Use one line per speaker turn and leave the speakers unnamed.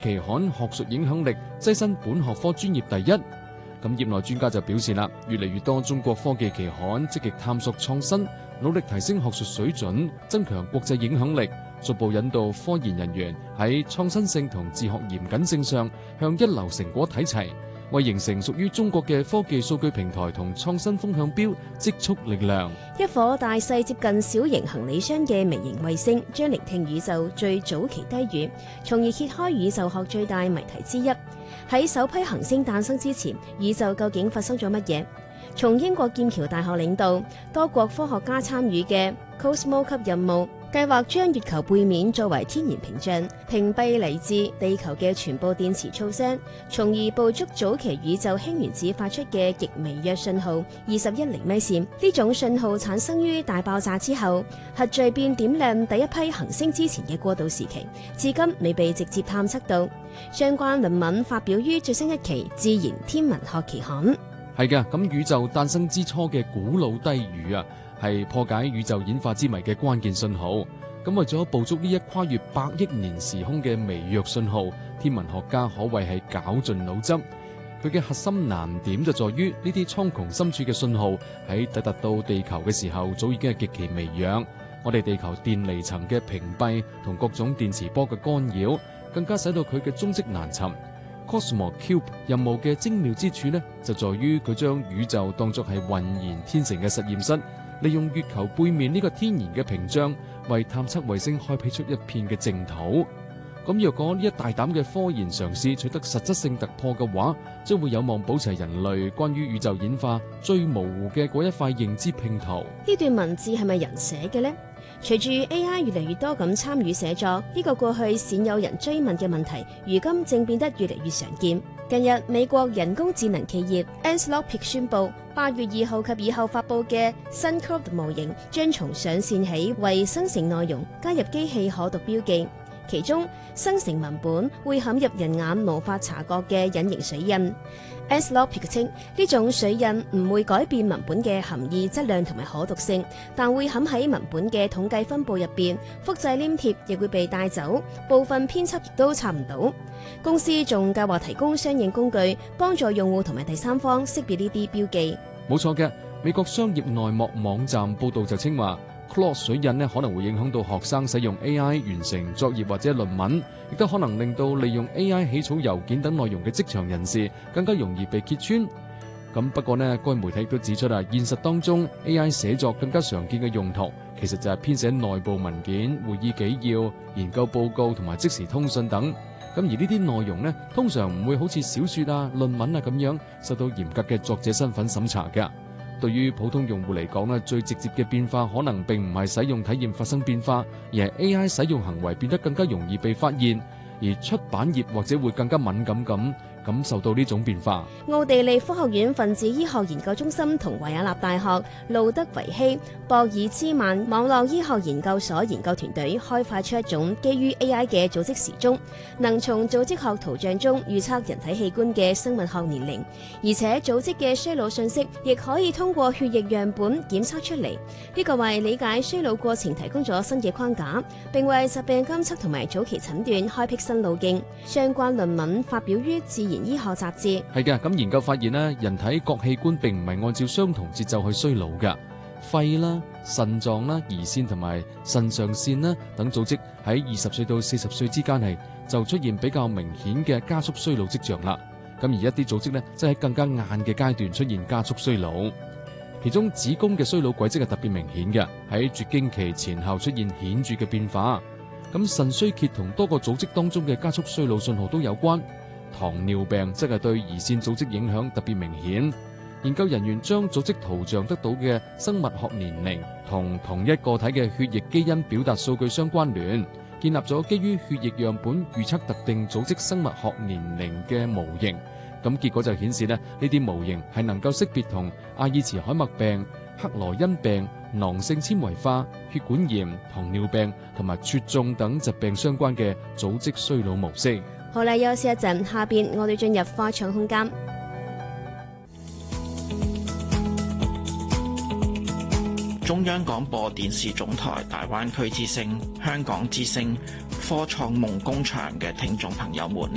期刊學術影響力躋身本學科專業第一。咁業內專家就表示啦，越嚟越多中國科技期刊積極探索創新，努力提升學術水準，增強國際影響力，逐步引導科研人員喺創新性同自學嚴謹性上向一流成果睇齊，為形成屬於中國嘅科技數據平台同創新風向標積蓄力量。
一顆大細接近小型行李箱嘅微型衛星，將聆聽宇宙最早期低語，從而揭開宇宙學最大謎題之一。喺首批行星誕生之前，宇宙究竟發生咗乜嘢？從英國劍橋大學領導、多國科學家參與嘅 COSMO 級任務，計劃將月球背面作為天然屏障，屏蔽嚟自地球嘅全部電磁噪聲，從而捕捉早期宇宙氫原子發出嘅極微弱信號21厘米線。呢種信號產生於大爆炸之後，核聚變點亮第一批行星之前嘅過渡時期，至今未被直接探測到。相關論文發表於最新一期《自然天文學期刊》。
係嘅，咁宇宙誕生之初嘅古老低語啊，係破解宇宙演化之謎嘅關鍵信號。咁為咗捕捉呢一跨越100億年時空嘅微弱信號，天文學家可謂係絞盡腦汁。佢嘅核心難點就在於呢啲蒼穹深處嘅信號喺抵達到地球嘅時候，早已經係極其微弱。我哋地球電離層嘅屏蔽同各種電磁波嘅干擾，更加使到佢嘅蹤跡難尋。Cosmo Cube 任務嘅精妙之處呢，就在於佢將宇宙當作係渾然天成嘅實驗室，利用月球背面呢個天然嘅屏障，為探測衛星開闢出一片嘅淨土。咁若果呢一大膽嘅科研嘗試取得實質性突破嘅話，將會有望保持人類關於宇宙演化最模糊嘅嗰一塊認知拼圖。
呢段文字係咪人寫嘅呢？隨住 AI 越嚟越多咁參與寫作，呢個過去鮮有人追問嘅問題，如今正變得越嚟越常見。近日，美國人工智能企業 Anthropic 宣布，8月2號及以後發佈嘅新 Claude 模型將從上線起為生成內容加入機器可讀標記，其中生成文本會嵌入人眼無法察覺嘅隱形水印。Anthropic 稱呢種水印唔會改變文本嘅含義、質量同埋可讀性，但會嵌喺文本嘅統計分佈入邊，複製黏貼亦會被帶走，部分編輯亦都查唔到。公司仲計劃提供相應工具，幫助用戶同埋第三方識別呢啲標記。
冇錯嘅，美國商業內幕網站報道就稱話，Claude 水印呢可能會影響到學生使用 AI 完成作業或者論文，亦都可能令到利用 AI 起草郵件等內容嘅職場人士更加容易被揭穿。咁不過呢，該媒體都指出啦，現實當中 AI 寫作更加常見嘅用途，其實就係編寫內部文件、會議紀要、研究報告同埋即時通訊等。咁而呢啲內容呢，通常唔會好似小說啊、論文啊咁樣受到嚴格嘅作者身份審查嘅。對於普通用戶嚟講呢，最直接嘅變化可能並唔係使用體驗發生變化，而係 AI 使用行為變得更加容易被發現，而出版業或者會更加敏感咁感受到呢種變化。
奧地利科學院分子醫學研究中心同維也納大學路德維希·博爾茲曼網絡醫學研究所研究團隊開發出一種基於 AI 嘅組織時鐘，能從組織學圖像中預測人體器官嘅生物學年齡，而且組織嘅衰老信息亦可以通過血液樣本檢測出嚟。呢個為理解衰老過程提供咗新嘅框架，並為疾病監測同埋早期診斷開闢新路徑。相關論文發表於《自然醫學雜誌》。
係嘅，咁研究發現呢，人體各器官並唔係按照相同節奏去衰老嘅。肺啦、腎臟啦、胰腺同埋腎上腺啦等組織喺20歲到40歲之間就出現比較明顯嘅加速衰老跡象啦。咁而一啲組織呢，即係喺更加晏嘅階段出現加速衰老。其中子宮嘅衰老軌跡係特別明顯嘅，喺絕經期前後出現顯著嘅變化。咁腎衰竭同多個組織當中嘅加速衰老信號都有關。糖尿病即係對胰腺組織影響特別明顯。研究人員將組織圖像得到嘅生物學年齡同同一個體嘅血液基因表達數據相關聯，建立咗基於血液樣本預測特定組織生物學年齡嘅模型。咁結果就顯示呢啲模型係能夠識別同阿爾茨海默病、克羅恩病、囊性纖維化、血管炎、糖尿病同埋卒中等疾病相關嘅組織衰老模式。
好啦，休息一陣，下邊我哋進入科創空間。
中央廣播電視總台大灣區之聲、香港之聲、科創夢工場嘅聽眾朋友們。